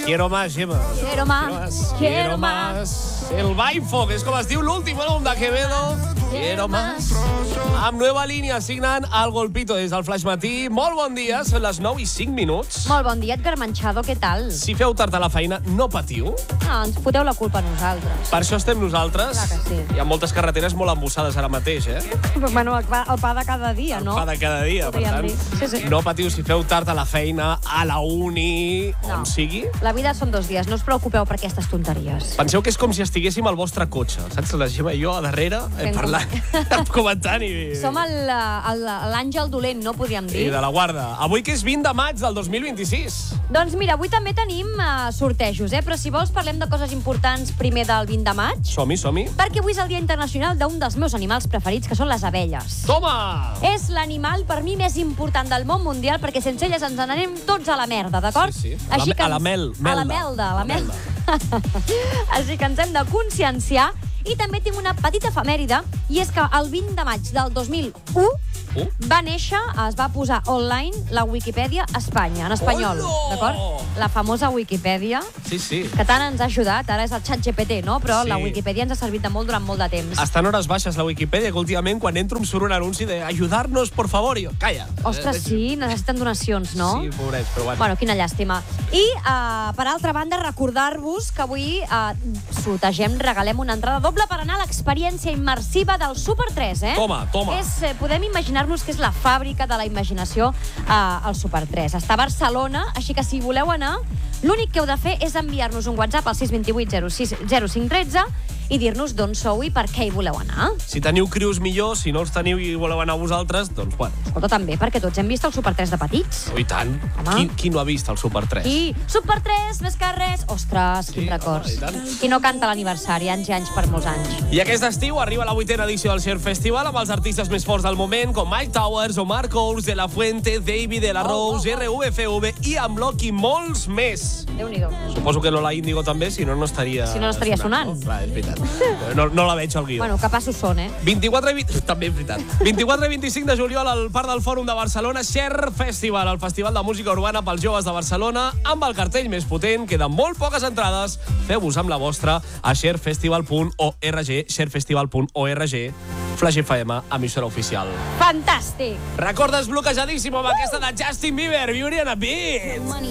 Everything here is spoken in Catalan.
Quiero más, Gemma. Quiero más, quiero más. El Baifoc, és com es diu l'últim àlbum de Quevedo. Quiero más. Amb nova línia signant el Golpito des del Flash Matí. Molt bon dia, són les 9:05. Molt bon dia, Edgar Manchado, què tal? Si feu tard a la feina, no patiu. No, ens foteu la culpa a nosaltres. Per això estem nosaltres. Clar que sí. Hi ha moltes carreteres molt embussades ara mateix, Bueno, el pa de cada dia, no? El pa de cada dia, per Podríem tant. dir. Sí. No patiu si feu tard a la feina, a la uni, on sigui. La vida són 2 dies, no us preocupeu per aquestes tonteries. Penseu que és com si estiguéssim al vostre cotxe. Saps? La Gemma i jo a darrere, parlant, comentant i... Som l'àngel dolent, no podríem dir? I de la guarda. Avui que és 20 de maig del 2026. Doncs mira, avui també tenim sortejos, però si vols parlem de coses importants primer del 20 de maig. Som-hi. Perquè avui és el Dia Internacional d'un dels meus animals preferits, que són les abelles. Toma! És l'animal, per mi, més important del món mundial, perquè sense elles ens n'anem tots a la merda, d'acord? Sí. Així que a la mel. A la melda. Així que ens hem de conscienciar. I també tinc una petita efemèride, i és que el 20 de maig del 2001 va néixer, es va posar online la Wikipedia a Espanya, en espanyol, d'acord? La famosa Wikipedia, Sí. que tant ens ha ajudat, ara és el ChatGPT, no? Però Sí. la Wikipedia ens ha servit de molt durant molt de temps. Està en hores baixes la Wikipedia, que últimament quan entro em surt un anunci de ajudarnos, por favor, i jo, calla. Ostres, sí, necessiten donacions, no? Sí, pobrets, però bueno. Bueno, quina llàstima. I, per altra banda, recordar-vos que avui sortegem, regalem una entrada doble per anar a l'experiència immersiva del Super 3, Toma. Podem imaginar-nos que és la fàbrica de la imaginació al Super 3. Està a Barcelona, així que si voleu anar, l'únic que heu de fer és enviar-nos un WhatsApp al 628 06 0513 i dir-nos d'on sou i per què hi voleu anar. Si teniu crius, millor. Si no els teniu i voleu anar vosaltres, doncs, bueno. Escolta, també, perquè tots hem vist el Super 3 de petits. I tant. Home. Qui no ha vist el Super 3? I Super 3, més que res. Ostres, quins records. home, i tant. Qui no canta l'aniversari, anys i anys per molts anys. I aquest estiu arriba la 8ª edició del Share Festival amb els artistes més forts del moment, com Mike Towers, Omar Courtz, De La Fuente, David de la Rose, RVFV i Amloc i molts més. Déu-n'hi-do. Suposo que Lola Índigo també, si no, no estaria... Si no, no estaria sonant. No? Clar, és veritat. No la veig al guió. Bueno, capaços són, 24 i 20... També és veritat. 24 i 25 de juliol al Parc del Fòrum de Barcelona, Share Festival, el festival de música urbana pels joves de Barcelona, amb el cartell més potent. Queden molt poques entrades. Feu-vos amb la vostra a sharefestival.org, sharefestival.org. Flash FM, emissora oficial. Fantàstic! Recordes bloquejadíssim amb aquesta de Justin Bieber, Beauty and a Beat.